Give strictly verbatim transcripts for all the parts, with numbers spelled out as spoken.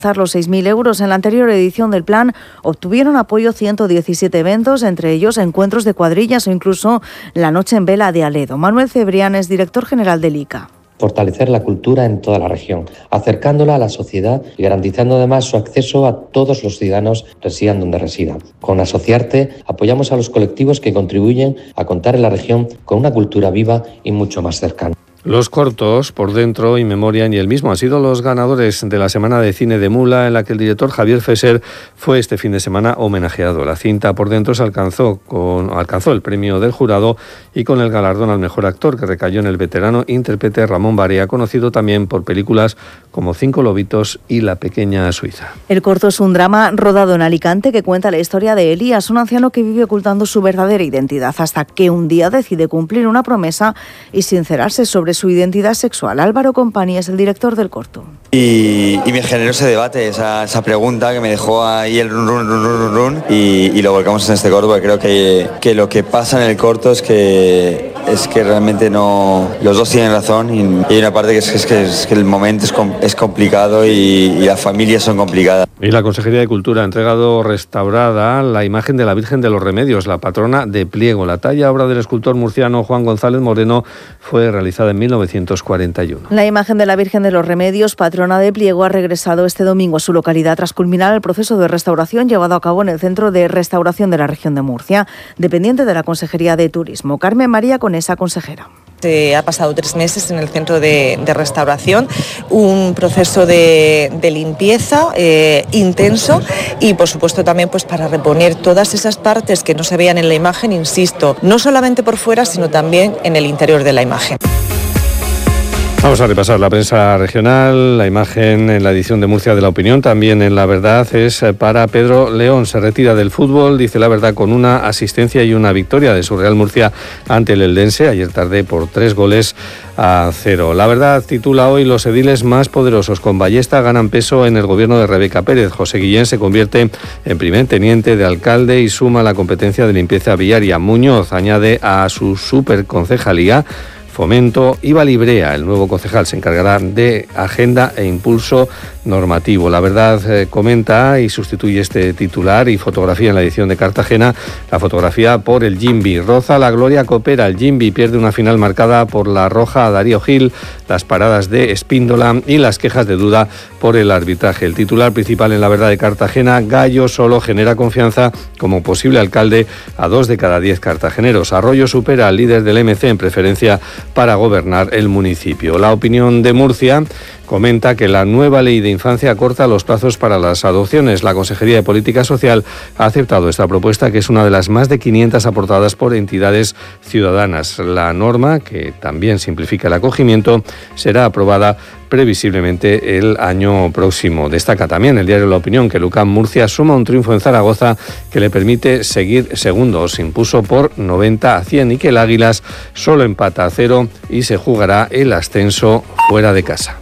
los seis mil euros. En la anterior edición del plan obtuvieron apoyo ciento diecisiete eventos, entre ellos encuentros de cuadrillas o incluso la Noche en Vela de Aledo. Manuel Cebrián es director general del I C A. Fortalecer la cultura en toda la región, acercándola a la sociedad y garantizando además su acceso a todos los ciudadanos, residan donde residan. Con Asociarte apoyamos a los colectivos que contribuyen a contar en la región con una cultura viva y mucho más cercana. Los cortos, Por dentro y Memoria y el mismo, han sido los ganadores de la Semana de Cine de Mula, en la que el director Javier Fesser fue este fin de semana homenajeado. La cinta Por dentro se alcanzó, con, alcanzó el premio del jurado y con el galardón al mejor actor, que recayó en el veterano intérprete Ramón Barea, conocido también por películas como Cinco lobitos y La pequeña Suiza. El corto es un drama rodado en Alicante que cuenta la historia de Elías, un anciano que vive ocultando su verdadera identidad hasta que un día decide cumplir una promesa y sincerarse sobre su identidad sexual. Álvaro Company es el director del corto. Y, y me generó ese debate, esa, esa pregunta que me dejó ahí el run, run, run, run, run y, y lo volcamos en este corto, porque creo que, que lo que pasa en el corto es que, es que realmente no, los dos tienen razón y, y hay una parte que es, es, que, es que el momento es, com, es complicado y, y las familias son complicadas. Y la Consejería de Cultura ha entregado restaurada la imagen de la Virgen de los Remedios, la patrona de Pliego. La talla, obra del escultor murciano Juan González Moreno, fue realizada en mil novecientos cuarenta y uno. La imagen de la Virgen de los Remedios, patrona de Pliego, ha regresado este domingo a su localidad tras culminar el proceso de restauración llevado a cabo en el Centro de Restauración de la Región de Murcia, dependiente de la Consejería de Turismo. Carmen María Conesa, consejera. Se ha pasado tres meses en el centro de, de restauración, un proceso de, de limpieza eh, intenso y por supuesto también pues para reponer todas esas partes que no se veían en la imagen, insisto, no solamente por fuera sino también en el interior de la imagen. Vamos a repasar la prensa regional, la imagen en la edición de Murcia de La Opinión, también en La Verdad, es para Pedro León. Se retira del fútbol, dice La Verdad, con una asistencia y una victoria de su Real Murcia ante el Eldense, ayer tarde por tres goles a cero. La Verdad titula hoy: los ediles más poderosos con Ballesta ganan peso en el gobierno de Rebeca Pérez. José Guillén se convierte en primer teniente de alcalde y suma la competencia de limpieza viaria. Muñoz añade a su superconcejalía Fomento y Valibrea. El nuevo concejal se encargará de agenda e impulso normativo. La Verdad eh, comenta y sustituye este titular y fotografía en la edición de Cartagena, la fotografía por el Jimby. Roza la gloria coopera. El Jimby pierde una final marcada por la roja a Darío Gil, las paradas de Espíndola y las quejas de duda por el arbitraje. El titular principal en La Verdad de Cartagena: Gallo solo genera confianza como posible alcalde a dos de cada diez cartageneros. Arroyo supera al líder del M C en preferencia para gobernar el municipio. La Opinión de Murcia comenta que la nueva ley de infancia acorta los plazos para las adopciones. La Consejería de Política Social ha aceptado esta propuesta, que es una de las más de quinientas aportadas por entidades ciudadanas. La norma, que también simplifica el acogimiento, será aprobada previsiblemente el año próximo. Destaca también el diario La Opinión que Lucam Murcia suma un triunfo en Zaragoza que le permite seguir segundo. Se impuso por noventa a cien y que el Águilas solo empata a cero y se jugará el ascenso fuera de casa.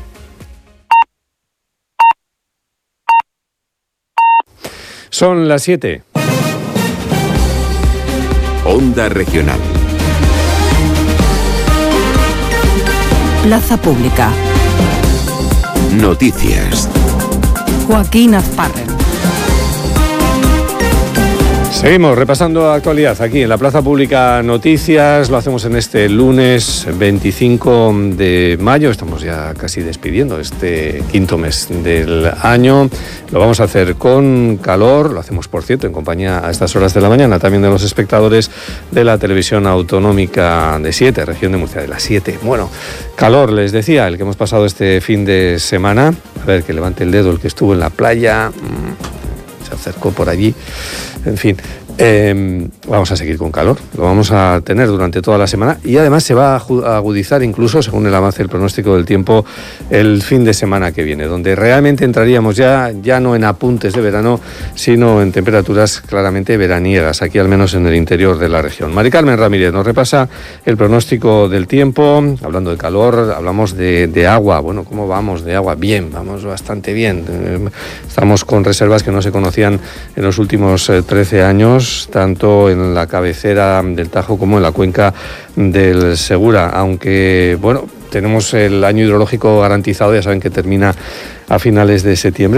Son las siete. Onda Regional. Plaza Pública. Noticias. Joaquín Azparren. Seguimos repasando actualidad aquí en la Plaza Pública Noticias. Lo hacemos en este lunes veinticinco de mayo. Estamos ya casi despidiendo este quinto mes del año. Lo vamos a hacer con calor. Lo hacemos, por cierto, en compañía a estas horas de la mañana también de los espectadores de la televisión autonómica de siete, región de Murcia de las siete. Bueno, calor, les decía, el que hemos pasado este fin de semana. A ver, que levante el dedo el que estuvo en la playa. Se acercó por allí. En fin, eh, vamos a seguir con calor, lo vamos a tener durante toda la semana y además se va a agudizar incluso, según el avance del pronóstico del tiempo, el fin de semana que viene, donde realmente entraríamos ya, ya no en apuntes de verano, sino en temperaturas claramente veraniegas, aquí al menos en el interior de la región. Mari Carmen Ramírez nos repasa el pronóstico del tiempo. Hablando de calor, hablamos de, de agua. Bueno, ¿cómo vamos de agua? Bien, vamos bastante bien. Eh, estamos con reservas que no se conocían en los últimos eh, trece años, tanto en la cabecera del Tajo como en la cuenca del Segura, aunque, bueno, tenemos el año hidrológico garantizado, ya saben que termina a finales de septiembre.